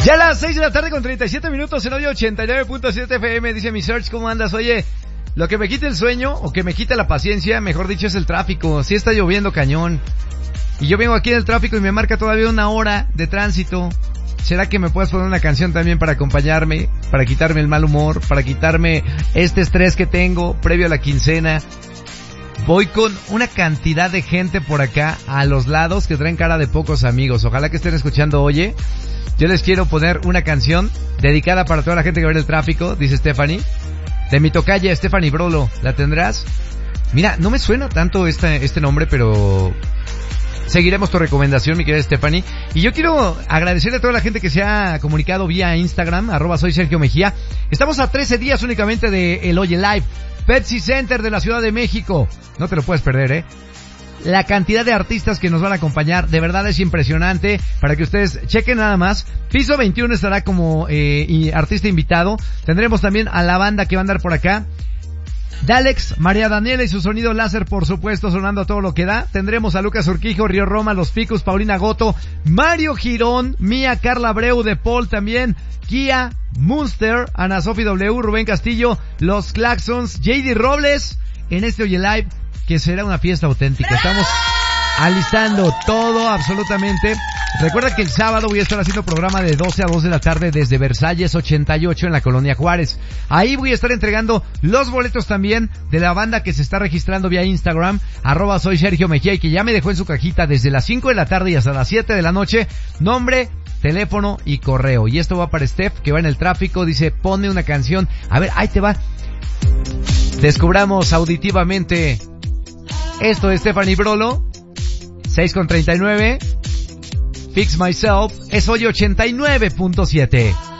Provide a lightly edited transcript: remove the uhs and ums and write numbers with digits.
Ya a las 6 de la tarde con 37 minutos en audio 89.7 FM, dice mi search, ¿cómo andas? Oye, lo que me quita el sueño, o que me quita la paciencia, mejor dicho, es el tráfico. Sí está lloviendo cañón. Y yo vengo aquí en el tráfico y me marca todavía 1 hora de tránsito. ¿Será que me puedes poner una canción también para acompañarme, para quitarme el mal humor, para quitarme este estrés que tengo previo a la quincena? Voy con una cantidad de gente por acá a los lados que traen cara de pocos amigos. Ojalá que estén escuchando. Oye, yo les quiero poner una canción dedicada para toda la gente que ve el tráfico, dice Stephanie, de mi tocaya Stephanie Brolo. ¿La tendrás? Mira, no me suena tanto este nombre, pero seguiremos tu recomendación, mi querida Stephanie. Y yo quiero agradecerle a toda la gente que se ha comunicado vía Instagram, @soy Sergio Mejía. Estamos a 13 días únicamente de el Oye Live, Pepsi Center de la Ciudad de México. No te lo puedes perder, La cantidad de artistas que nos van a acompañar, de verdad es impresionante. Para que ustedes chequen nada más, Piso 21 estará como artista invitado. Tendremos también a la banda que va a andar por acá. Dalex, María Daniela y su sonido láser, por supuesto, sonando a todo lo que da. Tendremos a Lucas Urquijo, Río Roma, Los Picos, Paulina Goto, Mario Girón, Mía, Carla Abreu, De Paul también, Kia, Munster, Ana Sofi W, Rubén Castillo, Los Claxons, JD Robles, en este Oye Live, que será una fiesta auténtica. Estamos alistando todo, absolutamente. Recuerda que el sábado voy a estar haciendo programa de 12 a 2 de la tarde desde Versalles 88 en la Colonia Juárez. Ahí voy a estar entregando los boletos también de la banda que se está registrando vía Instagram, @soy Sergio Mejía, y que ya me dejó en su cajita desde las 5 de la tarde y hasta las 7 de la noche, nombre, teléfono y correo. Y esto va para Steph, que va en el tráfico, dice, ponme una canción. A ver, ahí te va. Descubramos auditivamente. Esto es Stephanie Brolo, 6:39. Fix Myself, es hoy 89.7.